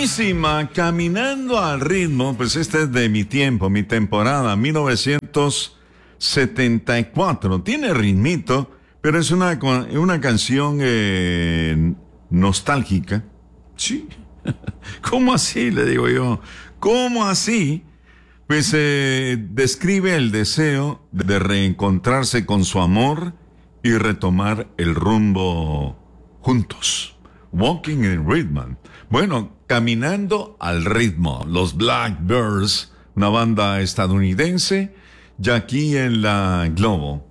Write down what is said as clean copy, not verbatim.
Buenísima, Caminando al ritmo, pues esta es de mi tiempo, mi temporada, 1974. Tiene ritmito, pero es una canción nostálgica. Sí. ¿Cómo así? Le digo yo. ¿Cómo así? Pues describe el deseo de reencontrarse con su amor y retomar el rumbo juntos. Walking in Rhythm. Bueno, Caminando al ritmo. Los Blackbirds, una banda estadounidense, ya aquí en la Globo.